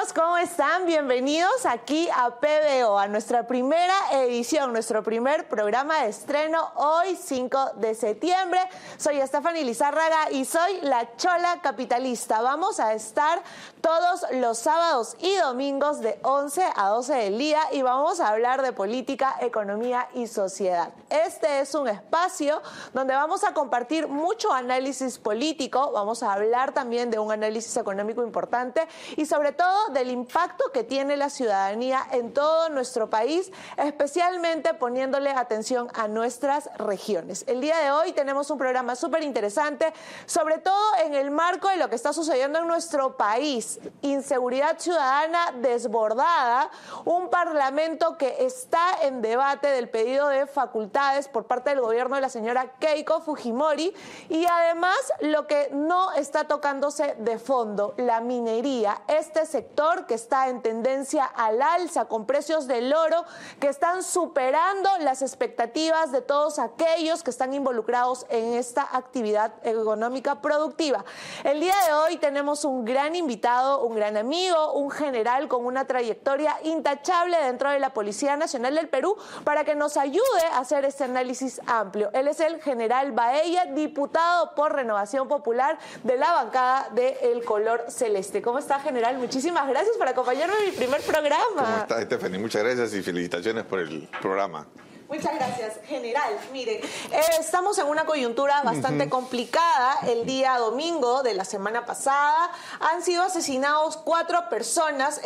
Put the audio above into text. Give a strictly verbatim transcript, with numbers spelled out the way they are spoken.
amigos, ¿cómo están? Bienvenidos aquí a P B O, a nuestra primera edición, nuestro primer programa de estreno hoy, cinco de septiembre. Soy Stephanie Lizárraga y soy la Chola Capitalista. Vamos a estar todos los sábados y domingos de once a doce del día y vamos a hablar de política, economía y sociedad. Este es un espacio donde vamos a compartir mucho análisis político, vamos a hablar también de un análisis económico importante y sobre todo del impacto que tiene la ciudadanía en todo nuestro país, especialmente poniéndole atención a nuestras regiones. El día de hoy tenemos un programa súper interesante, sobre todo en el marco de lo que está sucediendo en nuestro país. Inseguridad ciudadana desbordada, un parlamento que está en debate del pedido de facultades por parte del gobierno de la señora Keiko Fujimori y además lo que no está tocándose de fondo, la minería, este sector que está en tendencia al alza con precios del oro que están superando las expectativas de todos aquellos que están involucrados en esta actividad económica productiva. El día de hoy tenemos un gran invitado, un gran amigo, un general con una trayectoria intachable dentro de la Policía Nacional del Perú para que nos ayude a hacer este análisis amplio. Él es el general Baella, diputado por Renovación Popular de la bancada de El Color Celeste. ¿Cómo está, general? Muchísimas gracias por acompañarme en mi primer programa. ¿Cómo está, Stephanie? Muchas gracias y felicitaciones por el programa. Muchas gracias, general. Mire, eh, estamos en una coyuntura bastante uh-huh. complicada. El día domingo de la semana pasada han sido asesinados cuatro personas